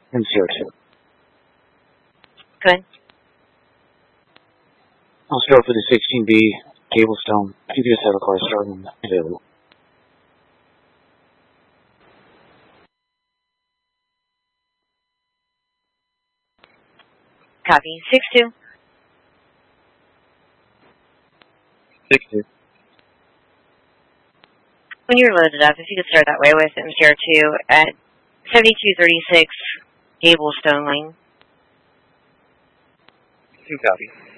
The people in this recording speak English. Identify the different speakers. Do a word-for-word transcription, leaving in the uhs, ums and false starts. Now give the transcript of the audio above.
Speaker 1: M C R two.
Speaker 2: Good.
Speaker 1: I'll start for the sixteen B, Gablestone. P B S have a car starting available.
Speaker 2: Copy. six two.
Speaker 1: six two.
Speaker 2: When you're loaded up, if you could start that way with M C R two at seventy-two thirty-six Gablestone Lane.
Speaker 1: Two copy.